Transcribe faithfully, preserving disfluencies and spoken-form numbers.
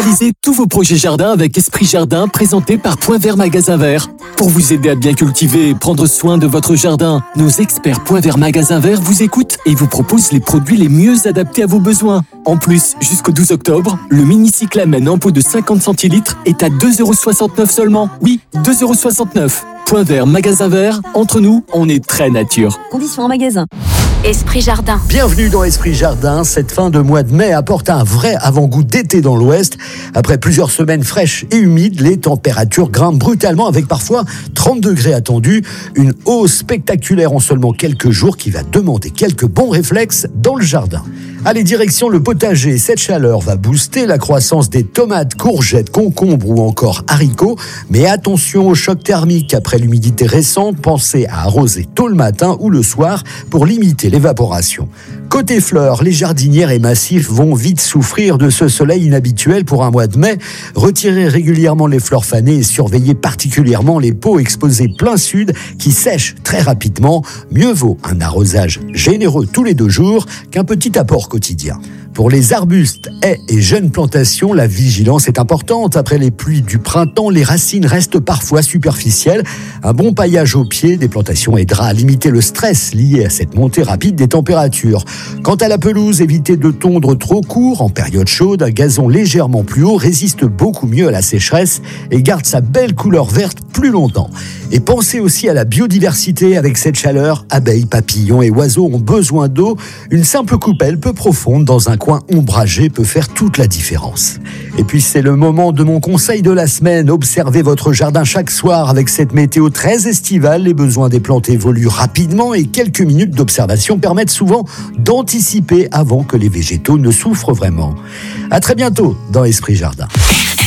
Réalisez tous vos projets jardin avec Esprit Jardin, présenté par Point Vert Magasin Vert. Pour vous aider à bien cultiver et prendre soin de votre jardin, nos experts Point Vert Magasin Vert vous écoutent et vous proposent les produits les mieux adaptés à vos besoins. En plus, jusqu'au douze octobre, le mini cyclamen en pot de cinquante centilitres est à deux euros soixante-neuf seulement. Oui, deux euros soixante-neuf. Point Vert Magasin Vert, entre nous, on est très nature. Conditions en magasin. Esprit Jardin. Bienvenue dans Esprit Jardin. Cette fin de mois de mai apporte un vrai avant-goût d'été dans l'Ouest. Après plusieurs semaines fraîches et humides, les températures grimpent brutalement avec parfois trente degrés attendus. Une hausse spectaculaire en seulement quelques jours qui va demander quelques bons réflexes dans le jardin. Allez, direction le potager. Cette chaleur va booster la croissance des tomates, courgettes, concombres ou encore haricots. Mais attention au choc thermique. Après l'humidité récente, pensez à arroser tôt le matin ou le soir pour limiter l'évaporation. Côté fleurs, les jardinières et massifs vont vite souffrir de ce soleil inhabituel pour un mois de mai. Retirez régulièrement les fleurs fanées et surveillez particulièrement les pots exposés plein sud qui sèchent très rapidement. Mieux vaut un arrosage généreux tous les deux jours qu'un petit apport quotidien. Pour les arbustes, haies et jeunes plantations, la vigilance est importante. Après les pluies du printemps, les racines restent parfois superficielles. Un bon paillage au pied des plantations aidera à limiter le stress lié à cette montée rapide des températures. Quant à la pelouse, évitez de tondre trop court. En période chaude, un gazon légèrement plus haut résiste beaucoup mieux à la sécheresse et garde sa belle couleur verte plus longtemps. Et pensez aussi à la biodiversité. Avec cette chaleur, abeilles, papillons et oiseaux ont besoin d'eau. Une simple coupelle peu profonde dans un coin ombragé peut faire toute la différence. Et puis c'est le moment de mon conseil de la semaine. Observez votre jardin chaque soir. Avec cette météo très estivale, les besoins des plantes évoluent rapidement et quelques minutes d'observation permettent souvent d'anticiper avant que les végétaux ne souffrent vraiment. À très bientôt dans Esprit Jardin.